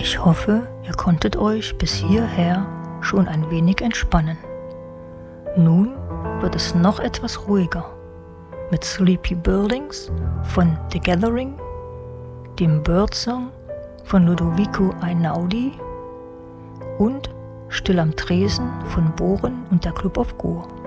Ich hoffe, ihr konntet euch bis hierher schon ein wenig entspannen. Nun wird es noch etwas ruhiger mit Sleepy Buildings von The Gathering, dem Birdsong von Ludovico Einaudi und Still am Tresen von Bohren und der Club of Gour.